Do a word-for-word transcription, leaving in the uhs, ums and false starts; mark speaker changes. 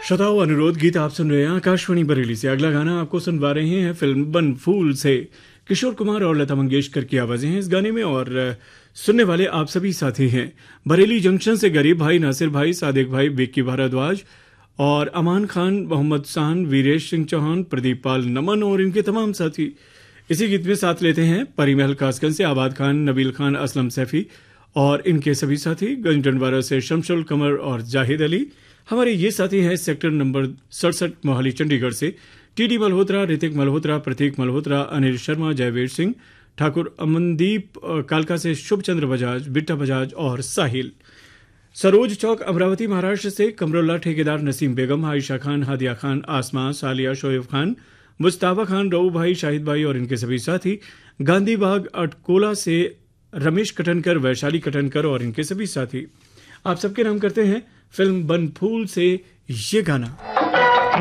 Speaker 1: श्रोताओं, अनुरोध गीत आप सुन रहे हैं आकाशवाणी बरेली से। अगला गाना आपको सुनवा रहे हैं फिल्म बन फूल से। किशोर कुमार और लता मंगेशकर की आवाजें हैं इस गाने में और सुनने वाले आप सभी साथी हैं बरेली जंक्शन से गरीब भाई, नासिर भाई, सादिक भाई, विक्की भारद्वाज और अमान खान, मोहम्मद शान, वीरेश सिंह चौहान, प्रदीप पाल, नमन और इनके तमाम साथी। इसी गीत में साथ लेते हैं परिमहल कासगंज से आबाद खान, नबील खान, असलम सैफी और इनके सभी साथी। गंजडनवारा से शमशुल कमर और जाहिद अली। हमारे ये साथी हैं सेक्टर नंबर सड़सठ मोहाली चंडीगढ़ से टीडी मल्होत्रा, ऋतिक मल्होत्रा, प्रतीक मल्होत्रा, अनिल शर्मा, जयवीर सिंह ठाकुर, अमनदीप कालका से शुभ चंद्र बजाज, बिट्टा बजाज और साहिल। सरोज चौक अमरावती महाराष्ट्र से कमरुल्ला ठेकेदार, नसीम बेगम, आयशा खान, हादिया खान, आसमा, सालिया, शोएब खान, मुस्ताफा खान, रऊ भाई, शाहिद भाई और इनके सभी साथी। गांधी बाग अटकोला से रमेश कटनकर, वैशाली कटनकर और इनके सभी साथी। आप सबके नाम करते हैं फिल्म बन फूल से ये गाना।